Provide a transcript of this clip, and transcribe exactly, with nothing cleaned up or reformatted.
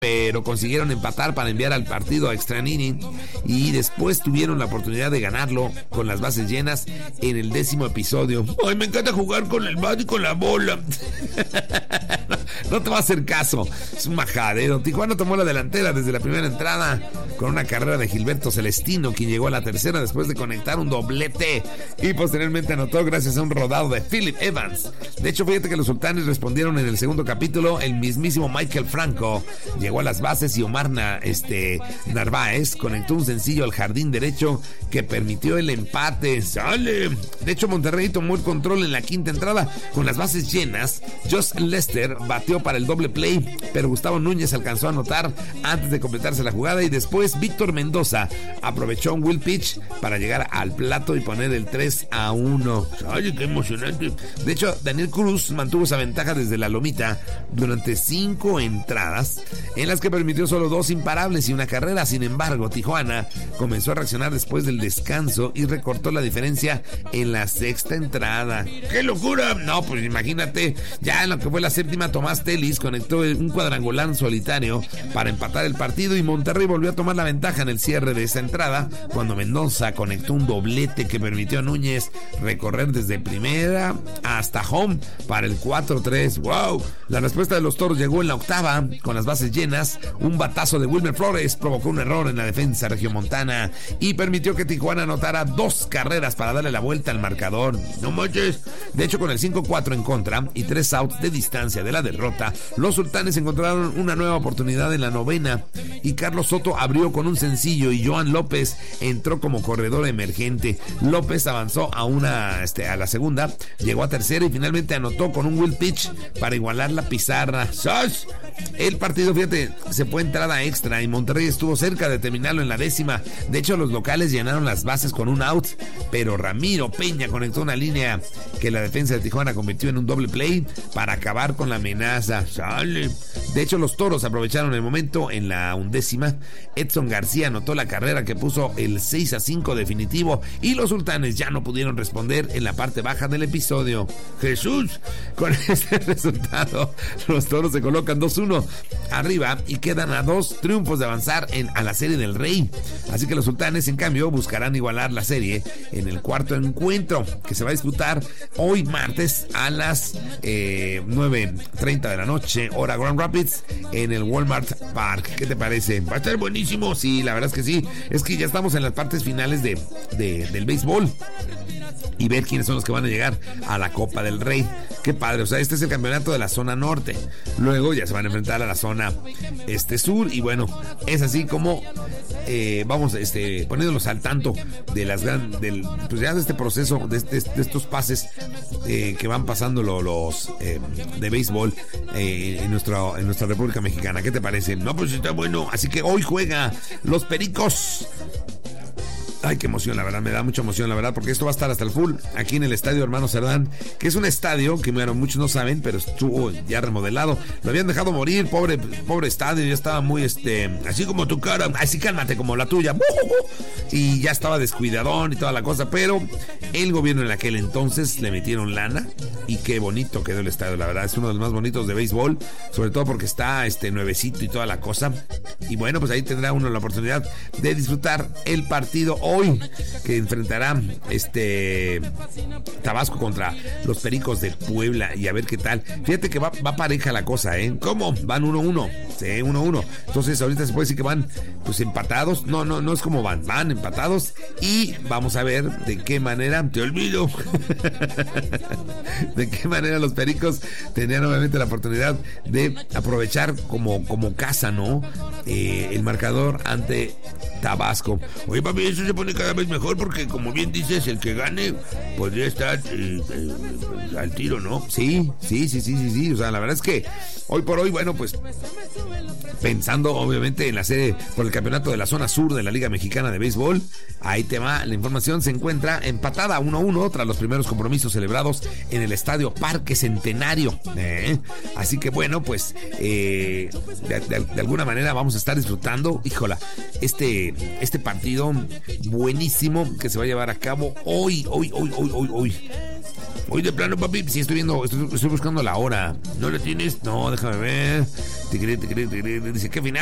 pero consiguieron empatar para enviar al partido a extra inning y después tuvieron la oportunidad de ganarlo con las bases llenas en el décimo episodio. Ay, me encanta jugar con el bat y con la bola. No te va a hacer caso, es un majadero. Tijuana tomó la delantera desde la primera entrada con una carrera de Gilberto Celestino, quien llegó a la tercera después de conectar un doblete y posteriormente anotó gracias a un rodado de Philip Evans. De hecho, fíjate que los sultanes respondieron en el segundo capítulo. El mismísimo Michael Franco llegó a las bases y Omar Na, este, Narváez conectó un sencillo al jardín derecho que permitió el empate. ¡Sale! De hecho, Monterrey tomó el control en la quinta entrada con las bases llenas. Josh Lester batió para el doble play, pero Gustavo Núñez alcanzó a anotar antes de completarse la jugada y después Víctor Mendoza aprovechó un will pitch para llegar al plato y poner el tres a uno. ¡Ay, qué emocionante! De hecho, Daniel Cruz mantuvo esa ventaja desde la lomita durante cinco entradas, en las que permitió solo dos imparables y una carrera. Sin embargo, Tijuana comenzó a reaccionar después del descanso y recortó la diferencia en la sexta entrada. ¡Qué locura! No, pues imagínate, ya en lo que fue la séptima, Tomás Telis conectó un cuadrangular solitario para empatar el partido y Monterrey volvió a tomar la ventaja en el cierre de esa entrada cuando Mendoza conectó un doblete que permitió a Núñez recorrer desde primera hasta home para el cuatro tres. ¡Wow! La respuesta de los Toros llegó en la octava con las bases llenas. Un batazo de Wilmer Flores provocó un error en la defensa regiomontana y permitió que Tijuana anotara dos carreras para darle la vuelta al marcador. ¡No manches! De hecho, con el cinco cuatro en contra y tres outs de distancia de la derrota, los sultanes encontraron una nueva oportunidad en la novena y Carlos Soto abrió con un sencillo y Joan López entró como corredor emergente. López avanzó a una este, a la segunda, llegó a tercera y finalmente anotó con un will pitch para igualar la pizarra. ¡Sas! El partido, fíjate, se fue entrada extra y Monterrey estuvo cerca de terminarlo en la décima. De hecho, los locales llenaron las bases con un out, pero Ramiro Peña conectó una línea que la defensa de Tijuana convirtió en un doble play para acabar con la amenaza. ¡Sale! De hecho, los Toros aprovecharon el momento en la undécima. Edson García anotó la carrera que puso el seis a cinco definitivo y los sultanes ya no pudieron responder en la parte baja del episodio. ¡Jesús! Con este resultado, los Toros se colocan dos uno arriba y quedan a dos triunfos de avanzar en, a la Serie del Rey. Así que los sultanes, en cambio, buscarán igualar la serie en el cuarto encuentro, que se va a disputar hoy martes a las eh, nueve treinta de la noche, hora Grand Rapids, en el Walmart Park. ¿Qué te parece? Va a estar buenísimo. Sí, la verdad es que sí. Es que ya estamos en las partes finales de, de, del béisbol y ver quiénes son los que van a llegar a la Copa del Rey. Qué padre, o sea, este es el campeonato de la zona norte. Luego ya se van a enfrentar a la zona este sur y bueno, es así como eh, vamos este, poniéndolos al tanto de las gran, del, pues ya de este proceso, de, este, de estos pases eh, que van pasando lo, los eh, de béisbol eh, en, nuestra, en nuestra República Mexicana. ¿Qué te parece? No, pues está bueno. Así que hoy juega los Pericos. Ay, qué emoción, la verdad, me da mucha emoción, la verdad, porque esto va a estar hasta el full aquí en el Estadio Hermano Cerdán, que es un estadio que, bueno, muchos no saben, pero estuvo ya remodelado. Lo habían dejado morir, pobre, pobre estadio, ya estaba muy, este, así como tu cara, así cálmate como la tuya, y ya estaba descuidadón y toda la cosa, pero el gobierno en aquel entonces le metieron lana y qué bonito quedó el estadio, la verdad, es uno de los más bonitos de béisbol, sobre todo porque está, este, nuevecito y toda la cosa, y bueno, pues ahí tendrá uno la oportunidad de disfrutar el partido hoy, que enfrentará este Tabasco contra los Pericos de Puebla y a ver qué tal. Fíjate que va, va pareja la cosa, ¿eh? ¿Cómo? Van uno uno. Sí, uno uno. Entonces ahorita se puede decir que van pues empatados. No, no, no es como van, van empatados y vamos a ver de qué manera, te olvido, de qué manera los Pericos tendrían obviamente la oportunidad de aprovechar como, como casa, ¿no? Eh, el marcador ante Tabasco. Oye, papi, eso se pone cada vez mejor porque, como bien dices, el que gane podría estar eh, eh, al tiro, ¿no? Sí, sí, sí, sí, sí, sí. O sea, la verdad es que hoy por hoy, bueno, pues pensando obviamente en la serie por el campeonato de la zona sur de la Liga Mexicana de Béisbol, ahí te va la información. Se encuentra empatada uno a uno tras los primeros compromisos celebrados en el Estadio Parque Centenario. ¿eh? Así que bueno, pues eh, de, de, de alguna manera vamos a estar disfrutando, híjola, este, este partido buenísimo que se va a llevar a cabo hoy, hoy, hoy, hoy, hoy, hoy. Hoy de plano, papi, sí estoy viendo, estoy, estoy buscando la hora. ¿No la tienes? No, déjame ver. Dice, ¿qué final